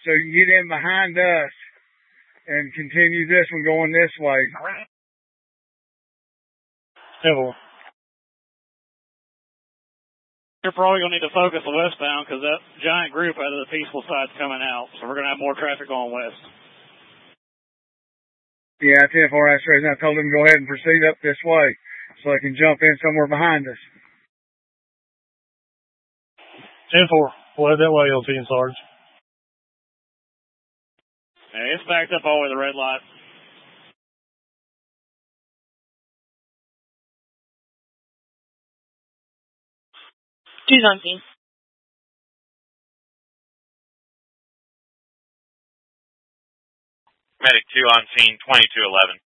so you can get in behind us and continue this one going this way. 10-4. You're probably going to need to focus the westbound because that giant group out of the Peaceful side's coming out, so we're going to have more traffic going west. Yeah, 10-4 X-rays. I told them to go ahead and proceed up this way so they can jump in somewhere behind us. 10-4. We'll head that way, LT and Sarge. Hey, it's backed up all the way to the red light. Two's on scene. Medic 2 on scene, 2211.